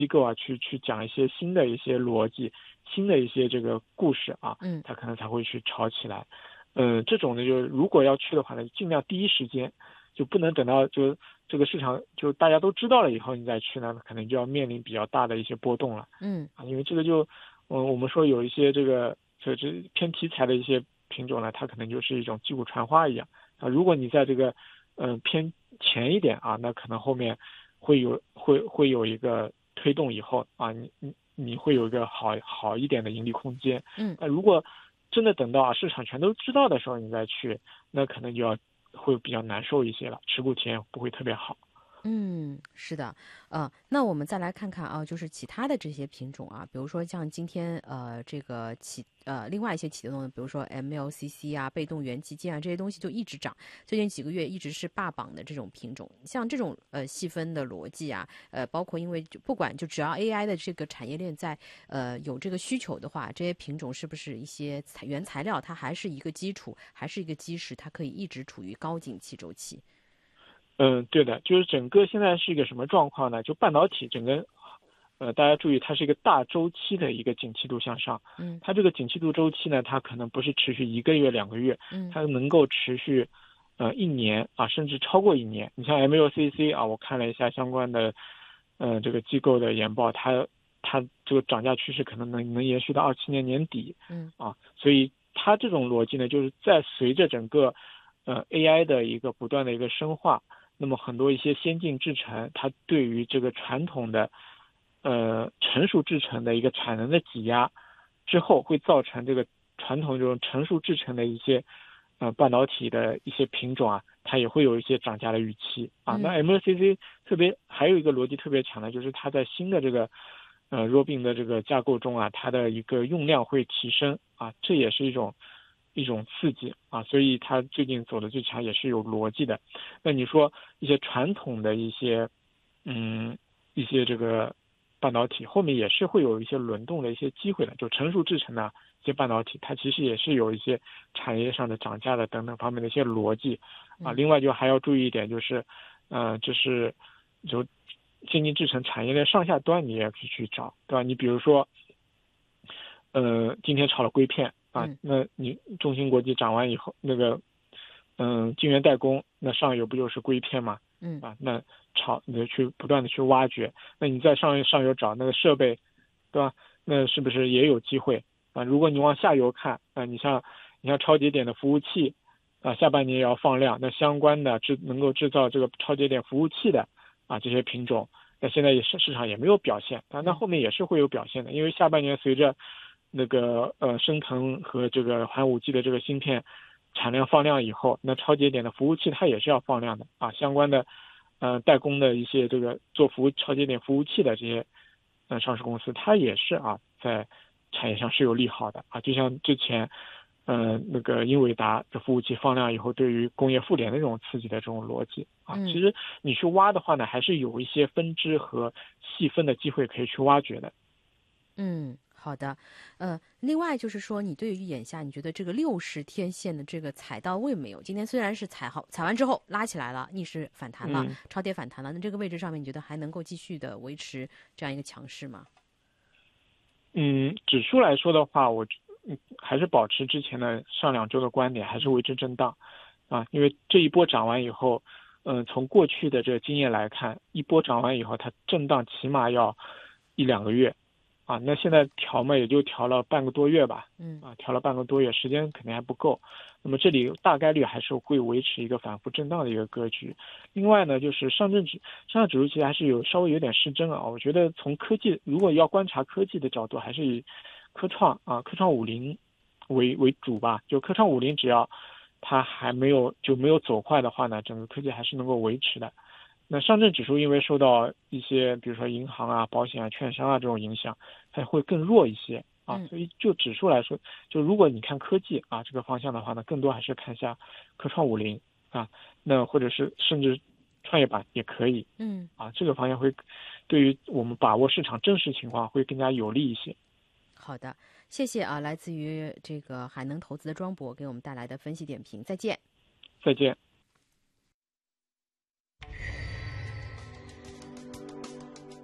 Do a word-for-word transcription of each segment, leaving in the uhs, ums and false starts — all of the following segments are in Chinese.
机构啊去去讲一些新的一些逻辑、新的一些这个故事啊， 嗯， 它可能才会去炒起来。呃，这种呢，就是如果要去的话呢，尽量第一时间，就不能等到就这个市场就大家都知道了以后你再去呢，可能就要面临比较大的一些波动了。 嗯啊，因为这个就，嗯，我们说有一些这个这这偏题材的一些品种呢，它可能就是一种击鼓传花一样啊。如果你在这个嗯、呃、偏前一点啊，那可能后面会有会会有一个推动以后啊，你你你会有一个好好一点的盈利空间。 嗯那如果真的等到啊市场全都知道的时候你再去，那可能就要会比较难受一些了，持股体验不会特别好。 嗯，是的，呃，那我们再来看看啊，就是其他的这些品种啊，比如说像今天呃这个启呃另外一些启动的，比如说 M L C C 啊、被动元器件啊这些东西就一直涨，最近几个月一直是霸榜的这种品种。像这种呃细分的逻辑啊，呃，包括因为就不管就只要 A I 的这个产业链在呃有这个需求的话，这些品种是不是一些材原材料，它还是一个基础，还是一个基石，它可以一直处于高景气周期。 嗯，对的，就是整个现在是一个什么状况呢？就半导体整个，呃，大家注意，它是一个大周期的一个景气度向上。 嗯它这个景气度周期呢，它可能不是持续一个月、两个月， 嗯它能够持续，呃，一年啊，甚至超过一年。你像 M L C C 啊，我看了一下相关的，呃，这个机构的研报，它它这个涨价趋势可能能能延续到二七年年底。 嗯啊，所以它这种逻辑呢，就是在随着整个，呃 A I 的一个不断的一个深化。那么很多一些先进制程，它对于这个传统的，呃成熟制程的一个产能的挤压之后，会造成这个传统这种成熟制程的一些，呃半导体的一些品种啊，它也会有一些涨价的预期啊。那嗯 M L C C 特别还有一个逻辑特别强的，就是它在新的这个，呃弱并的这个架构中啊，它的一个用量会提升啊，这也是一种。一种刺激啊，所以它最近走的最强也是有逻辑的。那你说一些传统的一些，嗯，一些这个半导体后面也是会有一些轮动的一些机会的，就成熟制成的一些半导体，它其实也是有一些产业上的涨价的等等方面的一些逻辑啊。另外就还要注意一点就是，呃，就是就先进制程产业链上下端你也可以去找，对吧？你比如说，呃，今天炒了硅片。啊，那你中芯国际涨完以后，那个，嗯，晶圆代工，那上游不就是硅片嘛？ 嗯啊，那炒你就去不断的去挖掘，那你在上游上游找那个设备，对吧？那是不是也有机会啊？如果你往下游看，啊，你像你像超节点的服务器，啊，下半年也要放量，那相关的制能够制造这个超节点服务器的啊这些品种，那现在也是市场也没有表现，啊，那后面也是会有表现的，因为下半年随着那个呃升腾和这个寒武纪的这个芯片产量放量以后，那超节点的服务器它也是要放量的啊，相关的呃代工的一些这个做服务超节点服务器的这些呃上市公司，它也是啊在产业上是有利好的啊，就像之前呃那个英伟达的服务器放量以后，对于工业互联的这种刺激的这种逻辑啊， 嗯其实你去挖的话呢，还是有一些分支和细分的机会可以去挖掘的。 嗯，好的，呃，另外就是说，你对于眼下你觉得这个六十天线的这个踩到位没有？今天虽然是踩好，踩完之后拉起来了，逆势反弹了， 嗯。 超跌反弹了，那这个位置上面你觉得还能够继续的维持这样一个强势吗？ 嗯，指数来说的话，我嗯还是保持之前的上两周的观点，还是维持震荡啊，因为这一波涨完以后，嗯，从过去的这个经验来看，一波涨完以后，它震荡起码要一两个月啊，那现在调嘛，也就调了半个多月吧， 嗯啊，调了半个多月，时间肯定还不够，那么这里大概率还是会维持一个反复震荡的一个格局。另外呢，就是上证指上证指数其实还是有稍微有点失真啊。我觉得从科技，如果要观察科技的角度，还是以科创啊科创五零为为主吧。就科创五零，只要它还没有就没有走坏的话呢，整个科技还是能够维持的。那上证指数因为受到一些比如说银行啊、保险啊、券商啊这种影响，它会更弱一些啊。 嗯所以就指数来说，就如果你看科技啊这个方向的话呢，更多还是看一下科创五零啊，那或者是甚至创业板也可以嗯， 啊，这个方向会对于我们把握市场真实情况会更加有利一些。 好的，谢谢啊，来自于这个海能投资的庄博给我们带来的分析点评，再见。 再见。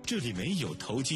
这里没有投机